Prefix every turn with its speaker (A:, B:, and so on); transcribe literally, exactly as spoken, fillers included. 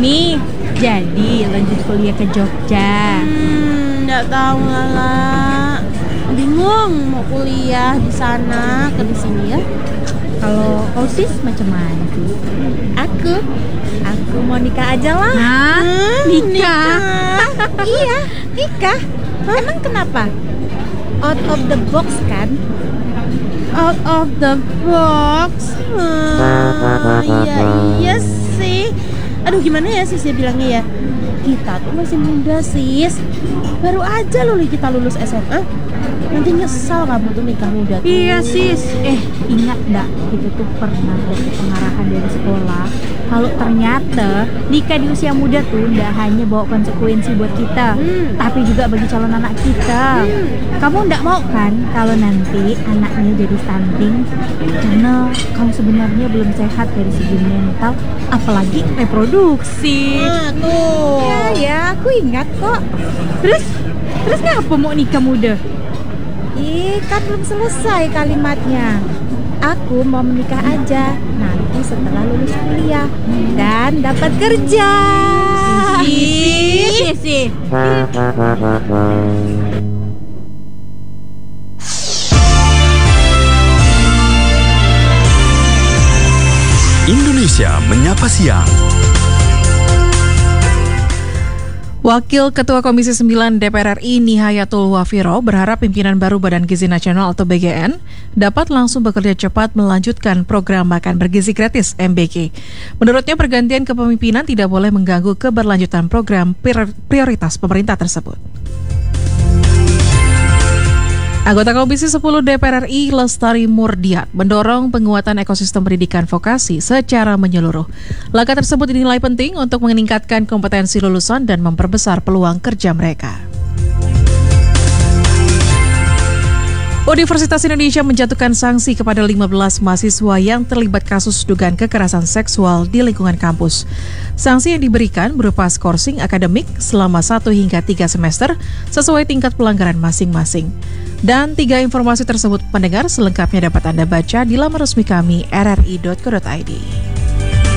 A: Nih, jadi lanjut kuliah ke Jogja.
B: Hmm, nggak tahu Lala. Bingung mau kuliah di sana ke di sini ya.
A: Kalau kau sis macam mana tuh?
B: Aku,
A: Aku mau nikah aja lah.
B: Hah?
A: Nikah?
B: Nikah?
A: Iya, nikah. Emang kenapa? Out of the box kan?
B: Out of the box. Hmm, iya iya sih. Aduh gimana ya sis ya bilangnya ya. Kita tuh masih muda sis. Baru aja loh kita lulus S M A. Nanti nyesal kamu tuh nikah muda tuh.
A: Iya sis. Eh, ingat nggak kita tuh pernah dapat pengarahan dari sekolah kalau ternyata nikah di usia muda tuh nggak hanya bawa konsekuensi buat kita,
B: Hmm.
A: tapi juga bagi calon anak kita.
B: Hmm.
A: Kamu nggak mau kan kalau nanti anaknya jadi stunting karena kamu sebenarnya belum sehat dari segi mental, apalagi reproduksi.
B: Nah tuh.
A: Ya, ya, aku ingat kok. Terus, terus ngapa mau nikah muda? Ih, kan belum selesai kalimatnya. Aku mau menikah aja nanti setelah lulus kuliah dan dapat kerja.
B: Ih,
A: sih.
C: Indonesia Menyapa Siang. Wakil Ketua Komisi sembilan D P R R I Nihayatul Wafiro berharap pimpinan baru Badan Gizi Nasional atau B G N dapat langsung bekerja cepat melanjutkan program makan bergizi gratis M B G. Menurutnya pergantian kepemimpinan tidak boleh mengganggu keberlanjutan program prioritas pemerintah tersebut. Anggota Komisi sepuluh D P R R I Lestari Murdiat mendorong penguatan ekosistem pendidikan vokasi secara menyeluruh. Langkah tersebut dinilai penting untuk meningkatkan kompetensi lulusan dan memperbesar peluang kerja mereka. Universitas Indonesia menjatuhkan sanksi kepada lima belas mahasiswa yang terlibat kasus dugaan kekerasan seksual di lingkungan kampus. Sanksi yang diberikan berupa skorsing akademik selama satu hingga tiga semester sesuai tingkat pelanggaran masing-masing. Dan tiga informasi tersebut pendengar selengkapnya dapat Anda baca di laman resmi kami r r i dot co dot i d.